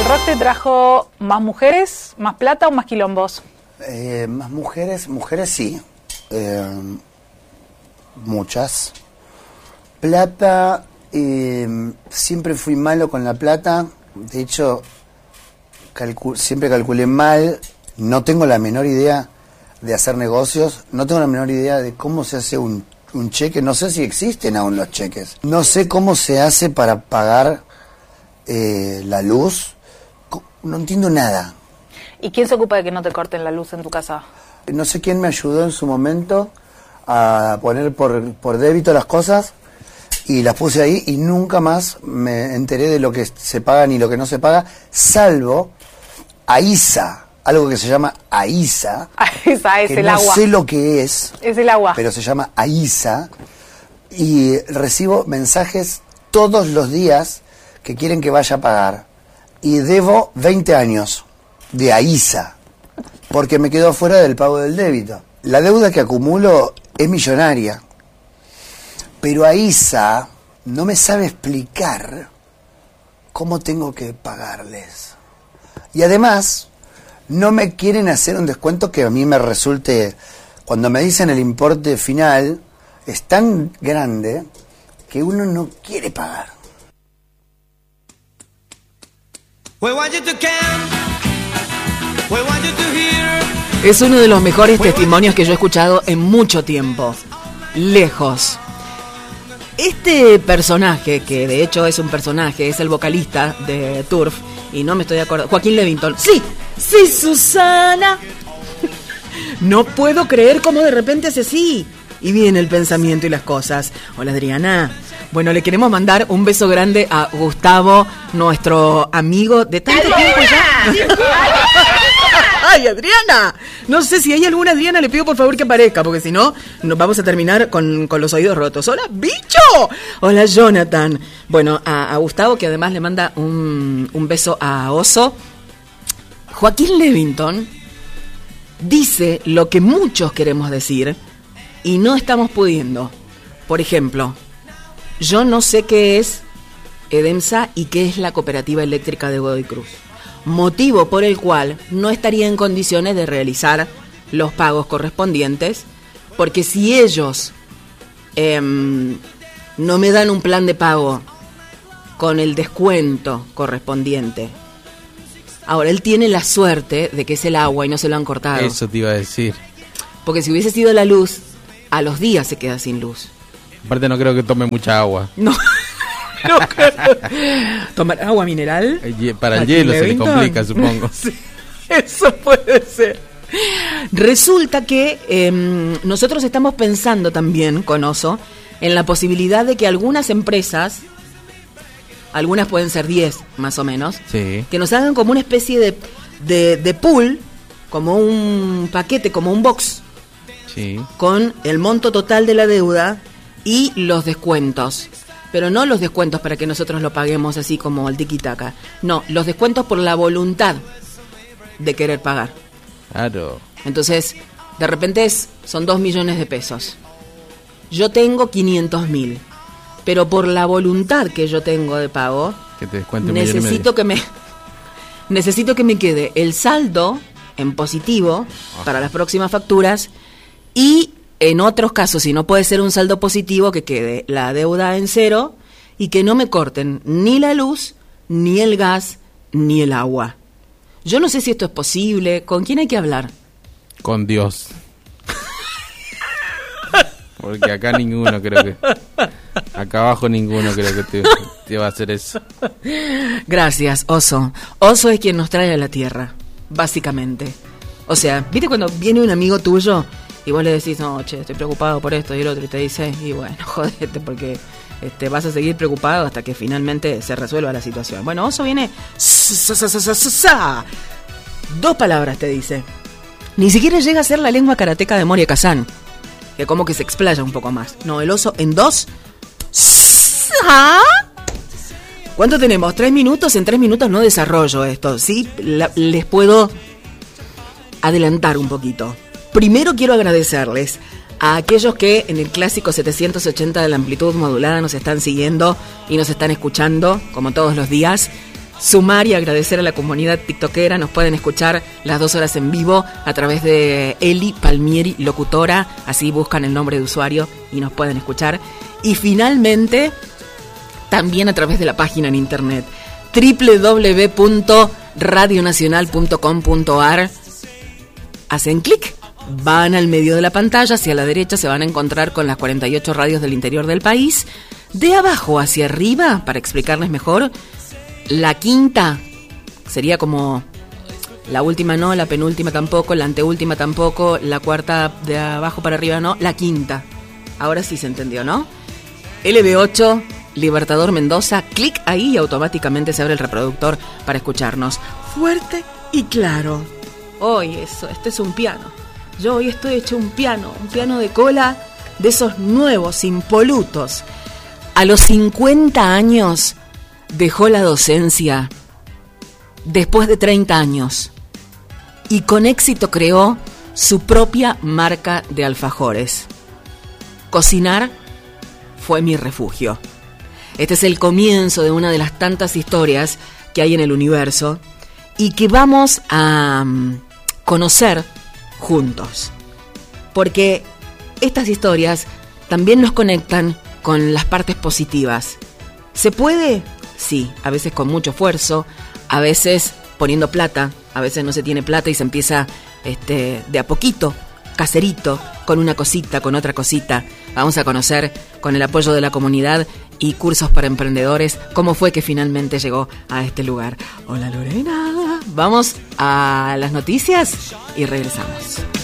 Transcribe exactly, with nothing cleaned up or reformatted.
rock te trajo más mujeres, más plata o más quilombos? Eh, más mujeres, mujeres sí. Eh, muchas. Plata, eh, siempre fui malo con la plata. De hecho, calcul- siempre calculé mal. No tengo la menor idea de hacer negocios. No tengo la menor idea de cómo se hace un, un cheque. No sé si existen aún los cheques. No sé cómo se hace para pagar eh, la luz. No entiendo nada. ¿Y quién se ocupa de que no te corten la luz en tu casa? No sé quién me ayudó en su momento a poner por, por débito las cosas y las puse ahí y nunca más me enteré de lo que se paga ni lo que no se paga, salvo AISA, algo que se llama AISA. AISA es que el no agua. No sé lo que es. Es el agua. Pero se llama AISA y recibo mensajes todos los días que quieren que vaya a pagar. Y debo veinte años de AISA, porque me quedo fuera del pago del débito. La deuda que acumulo es millonaria, pero AISA no me sabe explicar cómo tengo que pagarles. Y además, no me quieren hacer un descuento que a mí me resulte, cuando me dicen el importe final, es tan grande que uno no quiere pagar. Es uno de los mejores testimonios que yo he escuchado en mucho tiempo. Lejos. Este personaje, que de hecho es un personaje, es el vocalista de Turf, y no me estoy acordando. Joaquín Levington. Sí, sí, Susana. No puedo creer cómo de repente hace así. Y viene el pensamiento y las cosas. Hola, Adriana. Bueno, le queremos mandar un beso grande a Gustavo, nuestro amigo de tanto tiempo ya. ¡Ay, Adriana! No sé si hay alguna Adriana, le pido por favor que aparezca, porque si no, nos vamos a terminar con, con los oídos rotos. ¡Hola, bicho! Hola, Jonathan. Bueno, a, a Gustavo, que además le manda un, un beso a Oso. Joaquín Levington dice lo que muchos queremos decir y no estamos pudiendo. Por ejemplo, yo no sé qué es EDEMSA y qué es la Cooperativa Eléctrica de Godoy Cruz. Motivo por el cual no estaría en condiciones de realizar los pagos correspondientes, porque si ellos eh, no me dan un plan de pago con el descuento correspondiente, ahora él tiene la suerte de que es el agua y no se lo han cortado. Eso te iba a decir. Porque si hubiese sido la luz, a los días se queda sin luz. Aparte no creo que tome mucha agua. No. No, claro. ¿Tomar agua mineral? Para el hielo se le complica, supongo. Sí, eso puede ser. Resulta que eh, nosotros estamos pensando también, con Oso, en la posibilidad de que algunas empresas, algunas pueden ser diez más o menos, sí, que nos hagan como una especie de, de, de pool, como un paquete, como un box, sí, con el monto total de la deuda y los descuentos. Pero no los descuentos para que nosotros lo paguemos así como al tiquitaca. No, los descuentos por la voluntad de querer pagar. Claro. Entonces, de repente es, son dos millones de pesos. Yo tengo quinientos mil. Pero por la voluntad que yo tengo de pago, que te descuente un necesito que me necesito que me quede el saldo en positivo Ajá. para las próximas facturas, y en otros casos, si no puede ser un saldo positivo, que quede la deuda en cero y que no me corten ni la luz, ni el gas, ni el agua. Yo no sé si esto es posible. ¿Con quién hay que hablar? Con Dios. Porque acá ninguno creo que... Acá abajo ninguno creo que te, te va a hacer eso. Gracias, Oso. Oso es quien nos trae a la tierra, básicamente. O sea, ¿viste cuando viene un amigo tuyo y vos le decís, no, che, estoy preocupado por esto, y el otro y te dice, y bueno, jodete, porque este, vas a seguir preocupado hasta que finalmente se resuelva la situación? Bueno, Oso viene, dos palabras te dice. Ni siquiera llega a ser la lengua karateca de Moria Kazan, que como que se explaya un poco más. No, el Oso en dos. ¿Cuánto tenemos? ¿Tres minutos? En tres minutos no desarrollo esto, ¿sí? La, les puedo adelantar un poquito. Primero quiero agradecerles a aquellos que en el clásico setecientos ochenta de la amplitud modulada nos están siguiendo y nos están escuchando, como todos los días. sumar y agradecer a la comunidad tiktokera. Nos pueden escuchar las dos horas en vivo a través de Eli Palmieri Locutora, así buscan el nombre de usuario y nos pueden escuchar. Y finalmente, también a través de la página en internet doble u doble u doble u punto radio nacional punto com punto a r. Hacen clic, van al medio de la pantalla, hacia la derecha se van a encontrar con las cuarenta y ocho radios del interior del país. De abajo hacia arriba, para explicarles mejor, la quinta sería como la última no, la penúltima tampoco, la anteúltima tampoco, la cuarta de abajo para arriba no, la quinta. Ahora sí se entendió, ¿no? L B ocho, Libertador Mendoza, clic ahí y automáticamente se abre el reproductor para escucharnos. Fuerte y claro. Hoy eso, este es un piano. Yo hoy estoy hecho un piano, un piano de cola de esos nuevos, impolutos. A los cincuenta años dejó la docencia, después de treinta años, y con éxito creó su propia marca de alfajores. Cocinar fue mi refugio. Este es el comienzo de una de las tantas historias que hay en el universo y que vamos a um, conocer juntos. Porque estas historias también nos conectan con las partes positivas. ¿Se puede? Sí, a veces con mucho esfuerzo, a veces poniendo plata, a veces no se tiene plata y se empieza este, de a poquito, caserito, con una cosita, con otra cosita. Vamos a conocer, con el apoyo de la comunidad y cursos para emprendedores, cómo fue que finalmente llegó a este lugar. Hola Lorena, vamos a las noticias y regresamos.